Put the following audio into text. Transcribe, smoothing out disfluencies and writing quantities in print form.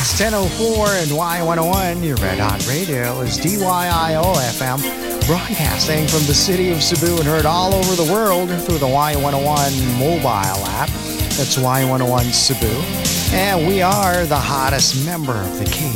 It's 10:04 and Y101, your Red Hot Radio, is DYIO FM, broadcasting from the city of Cebu and heard all over the world through the Y101 mobile app. That's Y101 Cebu. And we are the hottest member of the K